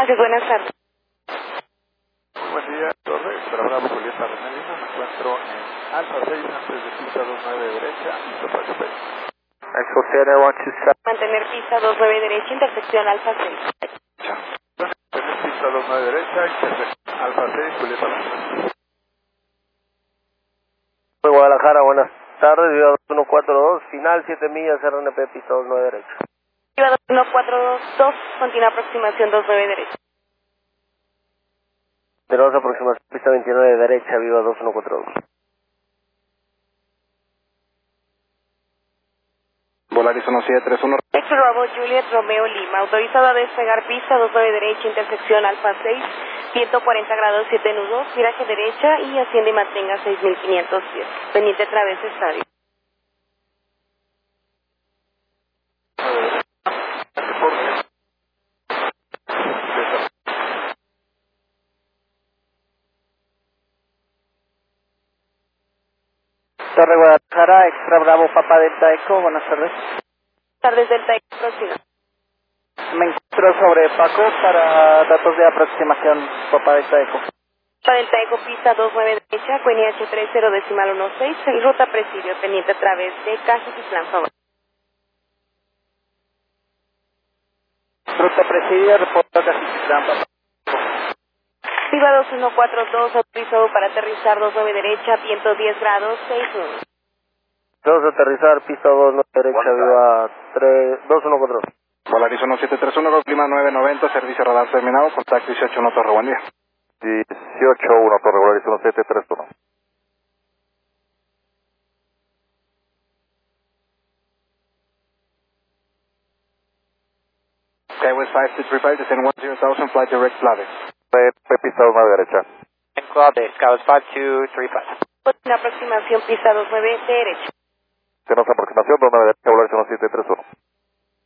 Gracias, buenas tardes. Buen día, Torre. Bravo, Julieta Renalina. Me encuentro en Alfa 6 antes de pista 29 derecha. Listo para que pegue. Exotere 127. Mantener pista 29 derecha, intersección Alfa 6. Tener pista 29 derecha, intersección Alfa 6, Julieta Renalina. Guadalajara, buenas tardes. Viva 2142, final 7 millas, RNP, pista 29 derecha. Viva 2142, continúa aproximación 29 derecha. Tenemos aproximación pista 29 derecha, viva 2142. Volaris 1731. Héctor Bravo, Juliet Romeo Lima, autorizado a despegar pista 29 derecha, intersección Alfa 6, 140 grados 7 nudos, viraje derecha y asciende y mantenga 6500 pies. Pendiente través estadio. Torre Guadalajara, extra Bravo, Papa Delta Eco, buenas tardes. Tardes Delta Eco, próxima. Me encuentro sobre Paco para datos de aproximación, Papa Delta Eco. Para Delta Eco, pista 29 derecha, QNH 30 decimal 16, y ruta presidio, pendiente a través de Cajiquitlán, favor. Ruta presidia, reporta Cajiquitlán, Papa. Viva 2142, autorizado para aterrizar 29 derecha, 110 grados, 6 nudos. Vamos a aterrizar, pista 29 derecha, viva 2142. Volaris 1731, clima 990, servicio radar terminado, contacto 181 Torre, buen día. 181 Torre, Volaris 1731. Skywest 5235, descend 10,000, flight direct Clave. Pista 29 derecha. Clave, Skywest 5235. Una aproximación, pista 29 derecha. Tenemos aproximación 29 derecha, Volaris 1731.